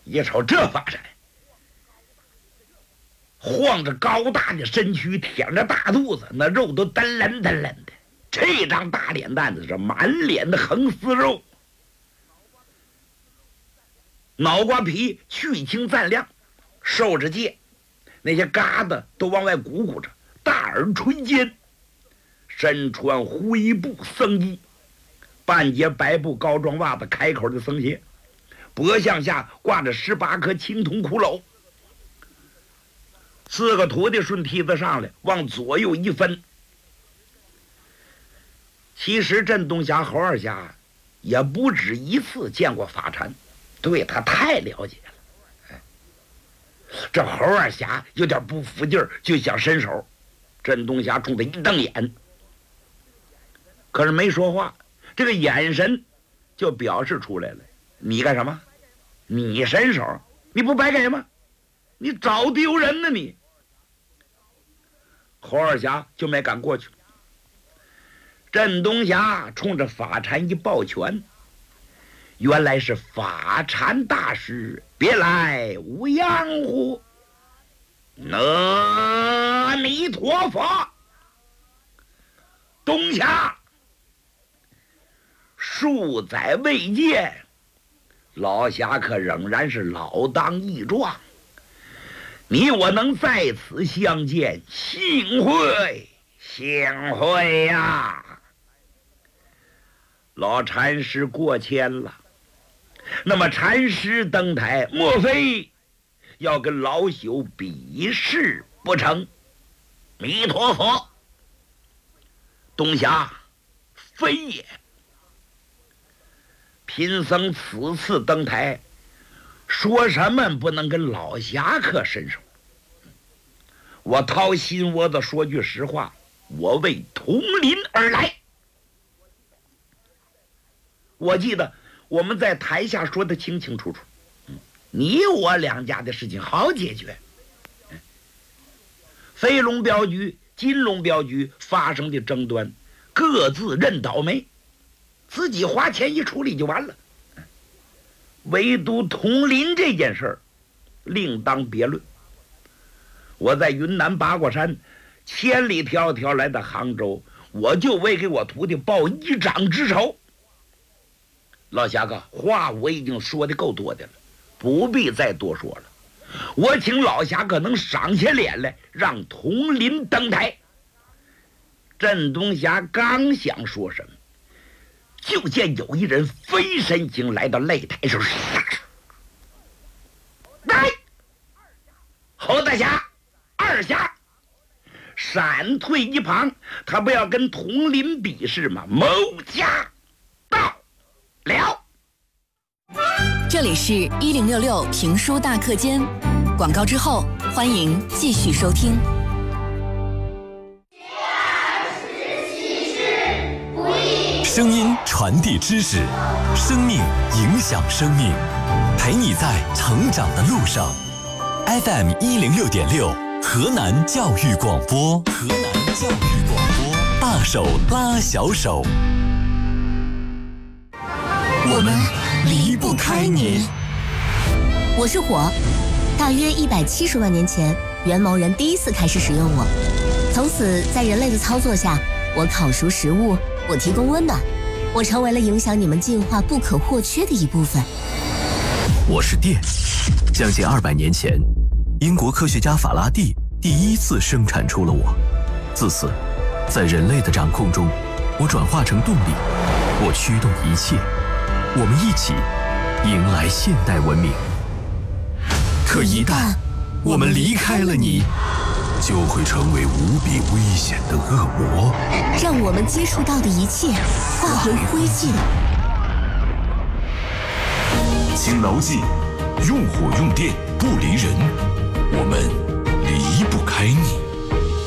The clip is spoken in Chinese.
一瞅这法山，晃着高大的身躯，舔着大肚子，那肉都噔楞噔楞的。这张大脸蛋子是满脸的横丝肉，脑瓜皮去青暂亮，受着戒，那些疙瘩都往外鼓鼓着，大耳垂肩，身穿灰布僧衣，半截白布高装袜子，开口的僧鞋，脖项下挂着18颗青铜骷髅。4个徒弟顺梯子上来，往左右一分。其实镇东侠侯二侠也不止一次见过法禅，对他太了解了。这侯二侠有点不服劲儿，就想伸手。镇东侠冲他一瞪眼，可是没说话，这个眼神就表示出来了：你干什么？你伸手，你不白给吗？你找丢人呢你！侯二侠就没敢过去。镇东侠冲着法禅一抱拳，原来是法禅大师，别来无恙乎？阿弥陀佛。东侠，数载未见，老侠可仍然是老当益壮。你我能在此相见，幸会幸会呀！老禅师过谦了，那么禅师登台，莫非要跟老朽比试不成？弥陀佛。东侠，非也。贫僧此次登台，说什么不能跟老侠客伸手。我掏心窝子说句实话，我为同林而来。我记得我们在台下说的清清楚楚，你我两家的事情好解决。飞龙镖局、金龙镖局发生的争端，各自认倒霉，自己花钱一处理就完了。唯独同林这件事儿，另当别论。我在云南八卦山千里迢迢来到杭州，我就为给我徒弟报一掌之仇。老侠客，话我已经说的够多的了，不必再多说了。我请老侠客能赏下脸来，让同林登台。镇东侠刚想说什么，就见有一人飞身行来到擂台上，来，侯大侠、二侠闪退一旁，他不要跟同林比试吗？谋家到了。 这里是1066评书大课间，广告之后欢迎继续收听。 声音传递知识，生命影响生命，陪你在成长的路上。FM 106.6，河南教育广播，河南教育广播，大手拉小手，我们离不开你。 我是火，大约170万年前，元谋人第一次开始使用我，从此在人类的操作下，我烤熟食物，我提供温暖，我成为了影响你们进化不可或缺的一部分。 我是电，将近200年前，英国科学家法拉第第一次生产出了我。自此，在人类的掌控中，我转化成动力，我驱动一切，我们一起迎来现代文明。可一旦我们离开了你，就会成为无比危险的恶魔， 让我们接触到的一切化为灰烬。 请牢记，用火用电不离人，我们离不开你。